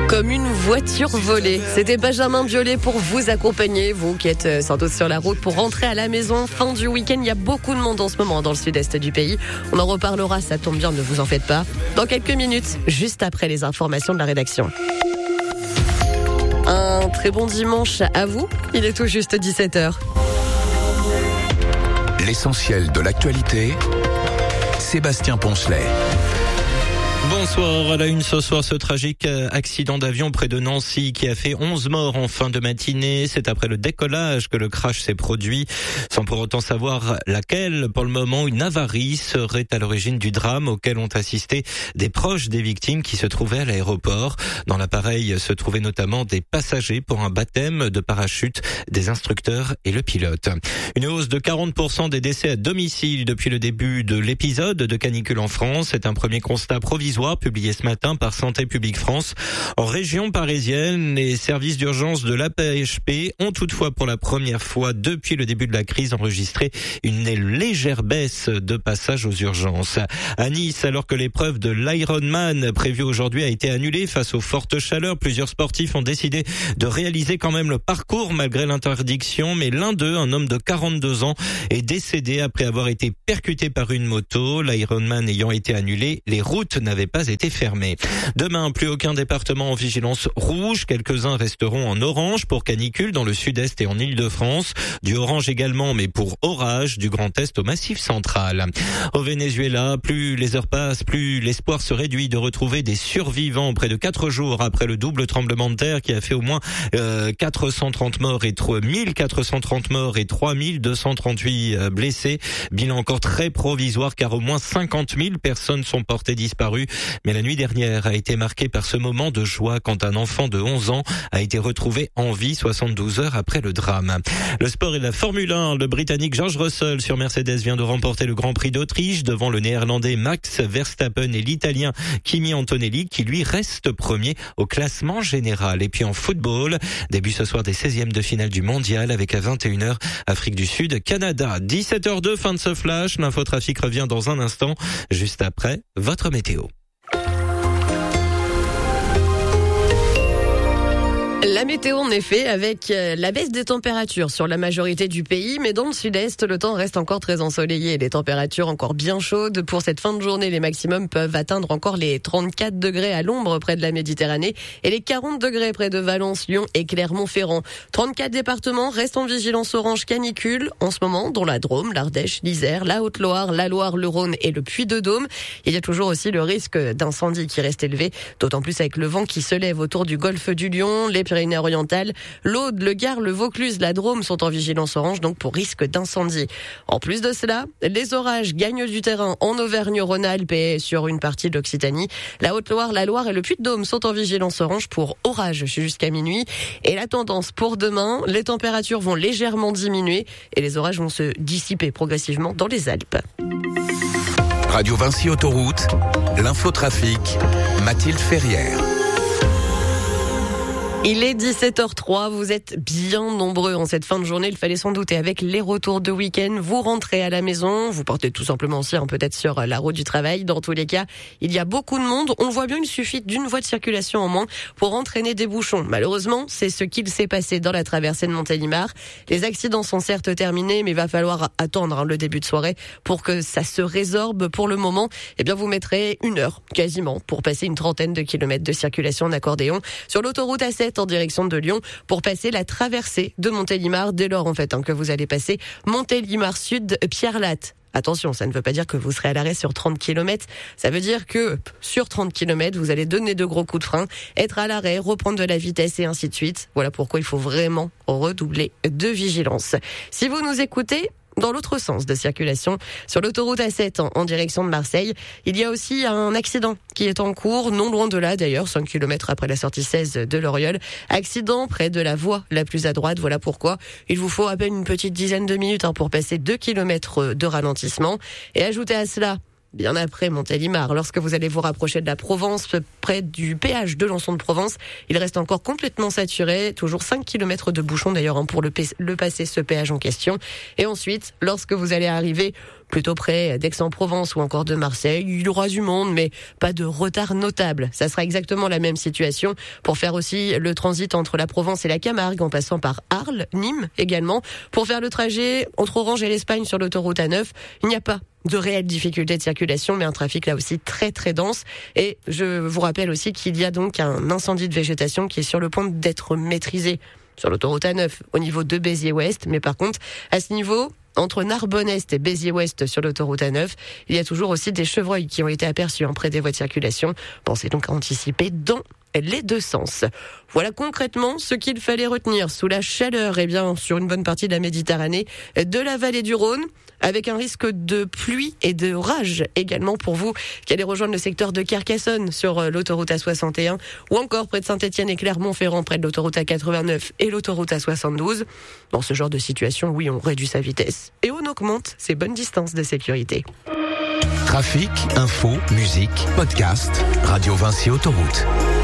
Comme une voiture volée. C'était Benjamin Biolay pour vous accompagner, vous qui êtes sans doute sur la route pour rentrer à la maison. Fin du week-end, il y a beaucoup de monde en ce moment dans le sud-est du pays. On en reparlera, ça tombe bien, ne vous en faites pas. Dans quelques minutes, juste après les informations de la rédaction. Un très bon dimanche à vous, il est tout juste 17h. L'essentiel de l'actualité, Sébastien Poncelet. Bonsoir, à la une ce soir, ce tragique accident d'avion près de Nancy qui a fait 11 morts en fin de matinée. C'est après le décollage que le crash s'est produit, sans pour autant savoir laquelle. Pour le moment, une avarie serait à l'origine du drame auquel ont assisté des proches des victimes qui se trouvaient à l'aéroport. Dans l'appareil se trouvaient notamment des passagers pour un baptême de parachute, des instructeurs et le pilote. Une hausse de 40% des décès à domicile depuis le début de l'épisode de canicule en France. C'est un premier constat provisoire publié ce matin par Santé publique France. En région parisienne, les services d'urgence de l'AP-HP ont toutefois pour la première fois depuis le début de la crise enregistré une légère baisse de passage aux urgences. À Nice, alors que l'épreuve de l'Ironman prévue aujourd'hui a été annulée face aux fortes chaleurs, plusieurs sportifs ont décidé de réaliser quand même le parcours malgré l'interdiction, mais l'un d'eux, un homme de 42 ans, est décédé après avoir été percuté par une moto. L'Ironman ayant été annulé, les routes n'avaient pas été fermées. Demain, plus aucun département en vigilance rouge. Quelques-uns resteront en orange pour canicule dans le sud-est et en Île-de-France. Du orange également, mais pour orage, du Grand Est au Massif central. Au Venezuela, plus les heures passent, plus l'espoir se réduit de retrouver des survivants près de 4 jours après le double tremblement de terre qui a fait au moins 430 morts et 1430 morts et 3238 blessés. Bilan encore très provisoire car au moins 50 000 personnes sont portées disparues. Mais la nuit dernière a été marquée par ce moment de joie quand un enfant de 11 ans a été retrouvé en vie 72 heures après le drame. Le sport et la Formule 1, le Britannique George Russell sur Mercedes vient de remporter le Grand Prix d'Autriche devant le Néerlandais Max Verstappen et l'Italien Kimi Antonelli qui lui reste premier au classement général. Et puis en football, début ce soir des 16e de finale du mondial avec à 21h Afrique du Sud, Canada. 17h02, fin de ce flash. L'infotrafic revient dans un instant, juste après votre météo. La météo, en effet, avec la baisse des températures sur la majorité du pays, mais dans le sud-est, le temps reste encore très ensoleillé. Les températures encore bien chaudes. Pour cette fin de journée, les maximums peuvent atteindre encore les 34 degrés à l'ombre près de la Méditerranée et les 40 degrés près de Valence, Lyon et Clermont-Ferrand. 34 départements restent en vigilance orange canicule en ce moment, dont la Drôme, l'Ardèche, l'Isère, la Haute-Loire, la Loire, le Rhône et le Puy-de-Dôme. Il y a toujours aussi le risque d'incendie qui reste élevé, d'autant plus avec le vent qui se lève autour du golfe du Lion, les Pyrénées-Orientales, l'Aude, le Gard, le Vaucluse, la Drôme sont en vigilance orange, donc pour risque d'incendie. En plus de cela, les orages gagnent du terrain en Auvergne-Rhône-Alpes et sur une partie de l'Occitanie. La Haute-Loire, la Loire et le Puy-de-Dôme sont en vigilance orange pour orage jusqu'à minuit. Et la tendance pour demain, les températures vont légèrement diminuer et les orages vont se dissiper progressivement dans les Alpes. Radio Vinci Autoroute, l'infotrafic, Mathilde Ferrière. Il est 17h03, vous êtes bien nombreux en cette fin de journée, il fallait s'en douter. Avec les retours de week-end, vous rentrez à la maison, vous portez tout simplement aussi peut-être sur la route du travail. Dans tous les cas, il y a beaucoup de monde. On le voit bien, il suffit d'une voie de circulation en moins pour entraîner des bouchons. Malheureusement, c'est ce qu'il s'est passé dans la traversée de Montélimar. Les accidents sont certes terminés, mais il va falloir attendre le début de soirée pour que ça se résorbe. Pour le moment, vous mettrez 1 heure quasiment pour passer une 30aine de kilomètres de circulation en accordéon sur l'autoroute A7 en direction de Lyon pour passer la traversée de Montélimar dès lors que vous allez passer Montélimar Sud Pierre-Latte. Attention, ça ne veut pas dire que vous serez à l'arrêt sur 30 km. Ça veut dire que sur 30 km, vous allez donner de gros coups de frein, être à l'arrêt, reprendre de la vitesse et ainsi de suite. Voilà pourquoi il faut vraiment redoubler de vigilance. Si vous nous écoutez dans l'autre sens de circulation, sur l'autoroute A7 en direction de Marseille, il y a aussi un accident qui est en cours, non loin de là d'ailleurs, 5 km après la sortie 16 de l'Oriol. Accident près de la voie la plus à droite, voilà pourquoi il vous faut à peine une petite dizaine de minutes pour passer 2 km de ralentissement. Et ajoutez à cela, bien après Montélimar, lorsque vous allez vous rapprocher de la Provence, près du péage de Lançon de Provence, il reste encore complètement saturé, toujours 5 km de bouchons d'ailleurs pour le passer ce péage en question. Et ensuite, lorsque vous allez arriver plutôt près d'Aix-en-Provence ou encore de Marseille. Il y aura du monde, mais pas de retard notable. Ça sera exactement la même situation pour faire aussi le transit entre la Provence et la Camargue, en passant par Arles, Nîmes également. Pour faire le trajet entre Orange et l'Espagne sur l'autoroute A9, il n'y a pas de réelles difficultés de circulation, mais un trafic là aussi très très dense. Et je vous rappelle aussi qu'il y a donc un incendie de végétation qui est sur le point d'être maîtrisé sur l'autoroute A9 au niveau de Béziers-Ouest. Mais par contre, à ce niveau, entre Narbonne-Est et Béziers-Ouest sur l'autoroute A9, il y a toujours aussi des chevreuils qui ont été aperçus près des voies de circulation. Pensez donc à anticiper dans les deux sens. Voilà concrètement ce qu'il fallait retenir sous la chaleur, sur une bonne partie de la Méditerranée, de la vallée du Rhône, avec un risque de pluie et de rage également pour vous qui allez rejoindre le secteur de Carcassonne sur l'autoroute A61 ou encore près de Saint-Étienne et Clermont-Ferrand près de l'autoroute A89 et l'autoroute A72. Dans ce genre de situation, oui, on réduit sa vitesse et on augmente ses bonnes distances de sécurité. Trafic, info, musique, podcast, Radio Vinci Autoroute.